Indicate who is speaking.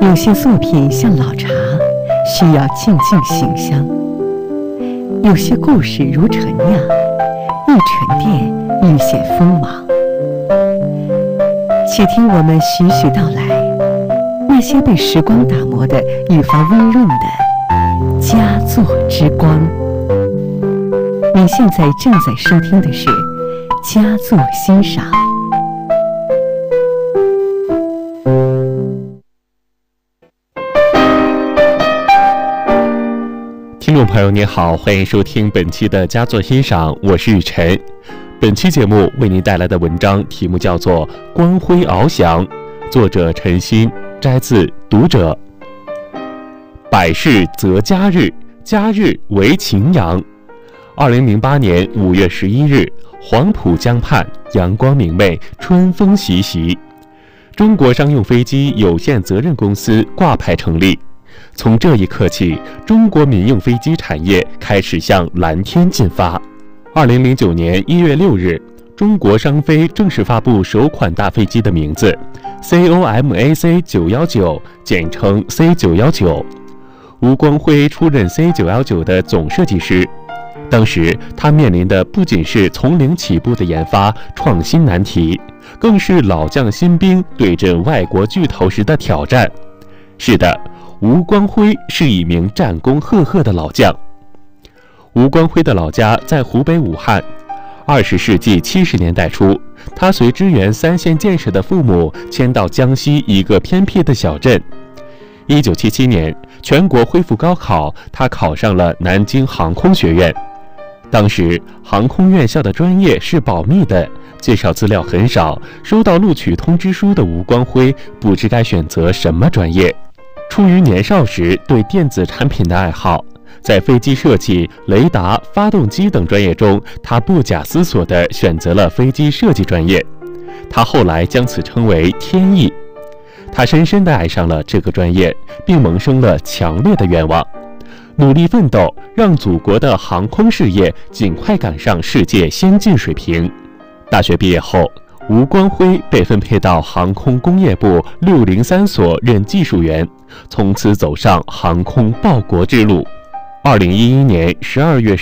Speaker 1: 有些作品像老茶，需要静静醒香；有些故事如陈酿，一沉淀愈显锋芒。且听我们徐徐道来，那些被时光打磨的愈发温润的佳作之光。你现在正在收听的是佳作欣赏。
Speaker 2: 听众朋友您好，欢迎收听本期的佳作欣赏，我是雨晨。本期节目为您带来的文章题目叫做《光辉翱翔》，作者陈鑫，摘自《读者》。百事择佳日，佳日为晴阳。2008年5月11日，黄浦江畔阳光明媚，春风习习。中国商用飞机有限责任公司挂牌成立。从这一刻起，中国民用飞机产业开始向蓝天进发。2009年1月6日，中国商飞正式发布首款大飞机的名字 COMAC 919，简称 C919。吴光辉出任 C919 的总设计师。当时他面临的不仅是从零起步的研发创新难题，更是老将新兵对阵外国巨头时的挑战。是的，吴光辉是一名战功赫赫的老将。吴光辉的老家在湖北武汉。20世纪70年代初，他随支援3线建设的父母迁到江西一个偏僻的小镇。1977年，全国恢复高考，他考上了南京航空学院。当时航空院校的专业是保密的，介绍资料很少，收到录取通知书的吴光辉不知该选择什么专业。出于年少时对电子产品的爱好，在飞机设计、雷达、发动机等专业中，他不假思索地选择了飞机设计专业。他后来将此称为天意。他深深地爱上了这个专业，并萌生了强烈的愿望，努力奋斗，让祖国的航空事业尽快赶上世界先进水平。大学毕业后，吴光辉被分配到航空工业部603所任技术员，从此走上航空报国之路。2011年12月